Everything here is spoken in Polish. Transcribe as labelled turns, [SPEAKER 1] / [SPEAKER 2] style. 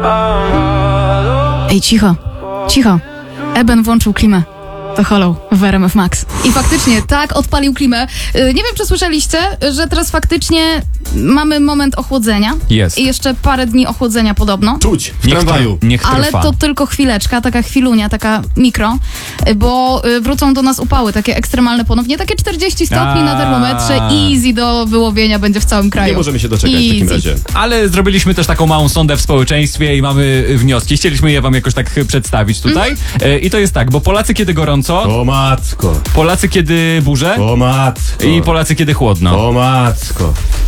[SPEAKER 1] Ej, cicho, cicho. Eben włączył klimę. To Hollow w RMF Max. I faktycznie tak odpalił klimę. Nie wiem, czy słyszeliście, że teraz faktycznie mamy moment ochłodzenia.
[SPEAKER 2] Jest.
[SPEAKER 1] I jeszcze parę dni ochłodzenia podobno.
[SPEAKER 3] Czuć w tramwaju.
[SPEAKER 2] Niech trwa.
[SPEAKER 1] Ale to tylko chwileczka, taka chwilunia, taka mikro, bo wrócą do nas upały, takie ekstremalne ponownie, takie 40 stopni na termometrze, easy do wyłowienia będzie w całym kraju.
[SPEAKER 3] Nie możemy się doczekać w takim
[SPEAKER 1] Easy.
[SPEAKER 3] razie.
[SPEAKER 2] Ale zrobiliśmy też taką małą sondę w społeczeństwie i mamy wnioski. Chcieliśmy je wam jakoś tak przedstawić tutaj. I to jest tak, bo Polacy kiedy gorąco,
[SPEAKER 3] O matko,
[SPEAKER 2] Polacy kiedy burze
[SPEAKER 3] o matko,
[SPEAKER 2] i Polacy kiedy chłodno.
[SPEAKER 3] o matko.